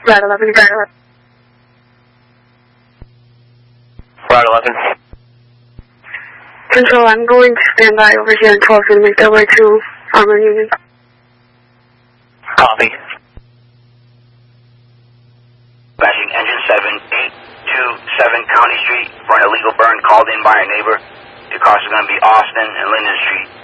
Flat 11. Flat 11. Control, I'm going to stand by over here in 12 and make their way to Armor Union. Copy. Flashing engine 7827 County Street for an illegal burn called in by a neighbor. Your cars are going to be Austin and Linden Street.